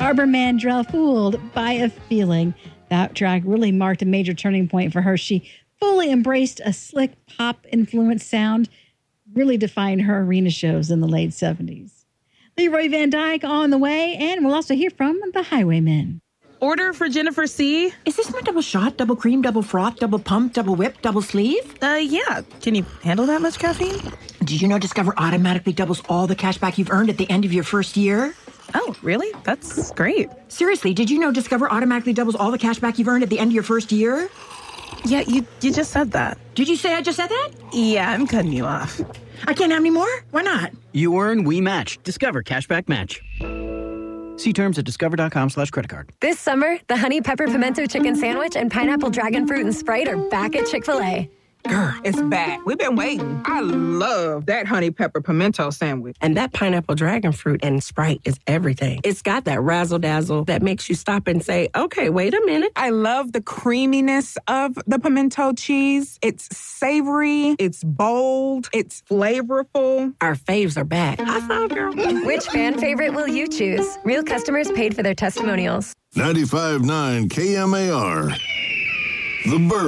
Barbara Mandrell, Fooled by a Feeling. That track really marked a major turning point for her. She fully embraced a slick pop-influenced sound, really defined her arena shows in the late 70s. Leroy Van Dyke on the way, and we'll also hear from the Highwaymen. Order for Jennifer C. Is this my double shot, double cream, double froth, double pump, double whip, double sleeve? Yeah. Can you handle that much caffeine? Did you know Discover automatically doubles all the cash back you've earned at the end of your first year? Oh, really? That's great. Seriously, did you know Discover automatically doubles all the cash back you've earned at the end of your first year? Yeah, you just said that. Did you say I just said that? Yeah, I'm cutting you off. I can't have any more? Why not? You earn, we match. Discover Cashback Match. See terms at discover.com/creditcard. This summer, the Honey Pepper Pimento Chicken Sandwich and Pineapple Dragon Fruit and Sprite are back at Chick-fil-A. Grr, it's back. We've been waiting. I love that honey pepper pimento sandwich. And that pineapple dragon fruit and Sprite is everything. It's got that razzle-dazzle that makes you stop and say, okay, wait a minute. I love the creaminess of the pimento cheese. It's savory, it's bold, it's flavorful. Our faves are back. High five, girl. Which fan favorite will you choose? Real customers paid for their testimonials. 95.9 KMAR. The Bird.